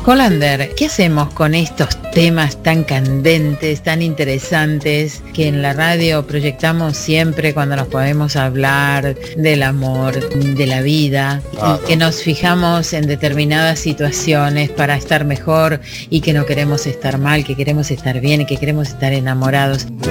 Colander, ¿qué hacemos con estos temas tan candentes, tan interesantes, que en la radio proyectamos siempre cuando nos podemos hablar del amor, de la vida, y que nos fijamos en determinadas situaciones para estar mejor y que no queremos estar mal, que queremos estar bien y que queremos estar enamorados?